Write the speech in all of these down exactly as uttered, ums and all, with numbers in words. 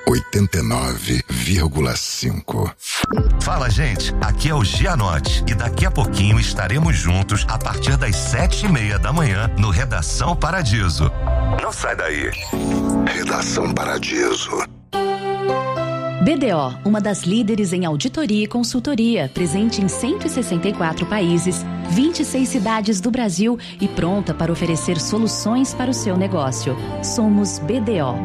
oitenta e nove vírgula cinco. Fala, gente, aqui é o Gianotti e daqui a pouquinho estaremos juntos a partir das sete e meia da manhã no Redação Paradiso. Não sai daí. Redação Paradiso. B D O, uma das líderes em auditoria e consultoria, presente em cento e sessenta e quatro países, vinte e seis cidades do Brasil e pronta para oferecer soluções para o seu negócio. Somos B D O.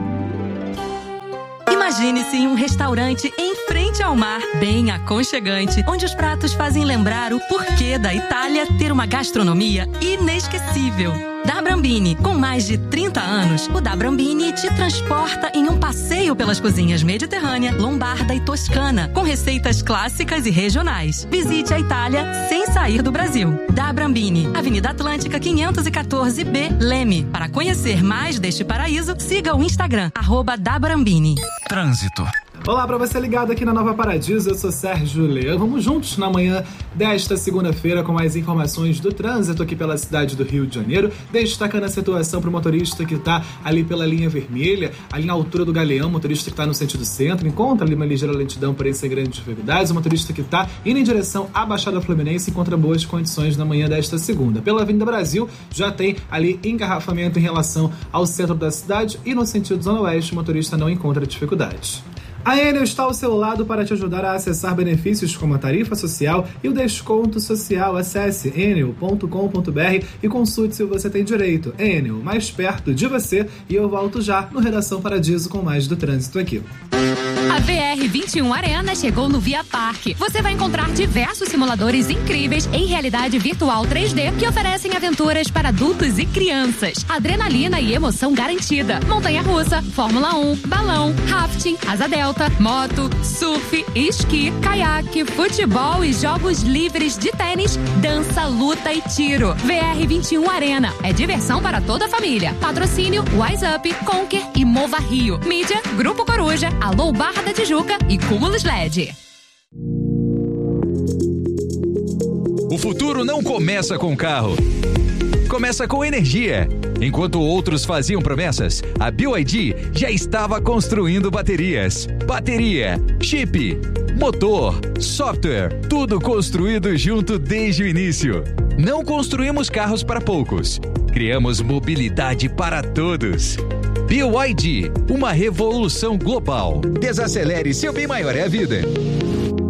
Imagine-se em um restaurante em frente ao mar, bem aconchegante, onde os pratos fazem lembrar o porquê da Itália ter uma gastronomia inesquecível. Da Brambini, com mais de trinta anos, o Da Brambini te transporta em um passeio pelas cozinhas mediterrânea, lombarda e toscana, com receitas clássicas e regionais. Visite a Itália sem sair do Brasil. Da Brambini, Avenida Atlântica quinhentos e quatorze B, Leme. Para conhecer mais deste paraíso, siga o Instagram, arroba Da Brambini. Trânsito. Olá para você ligado aqui na Nova Paradiso, eu sou Sérgio Leão. Vamos juntos na manhã desta segunda-feira com mais informações do trânsito aqui pela cidade do Rio de Janeiro, destacando a situação para o motorista que está ali pela linha vermelha, ali na altura do Galeão, motorista que está no sentido centro, encontra ali uma ligeira lentidão, porém sem grandes dificuldades. O motorista que está indo em direção à Baixada Fluminense encontra boas condições na manhã desta segunda. Pela Avenida Brasil, já tem ali engarrafamento em relação ao centro da cidade e no sentido Zona Oeste, o motorista não encontra dificuldades. A Enel está ao seu lado para te ajudar a acessar benefícios como a tarifa social e o desconto social. Acesse enel ponto com ponto br e consulte se você tem direito. Enel, mais perto de você, e eu volto já no Redação Paradiso com mais do trânsito aqui. A V R vinte e um Arena chegou no Via Parque. Você vai encontrar diversos simuladores incríveis em realidade virtual três D que oferecem aventuras para adultos e crianças. Adrenalina e emoção garantida. Montanha-russa, Fórmula um, balão, rafting, asa delta, moto, surf, esqui, caiaque, futebol e jogos livres de tênis, dança, luta e tiro. V R vinte e um Arena. É diversão para toda a família. Patrocínio Wise Up, Conquer e Mova Rio. Mídia, Grupo Coruja, Alô Barra da Tijuca e Cúmulos L E D. O futuro não começa com carro. Começa com energia. Enquanto outros faziam promessas, a B Y D já estava construindo baterias. Bateria, chip, motor, software, tudo construído junto desde o início. Não construímos carros para poucos. Criamos mobilidade para todos. B Y D, uma revolução global. Desacelere, seu bem maior é a vida.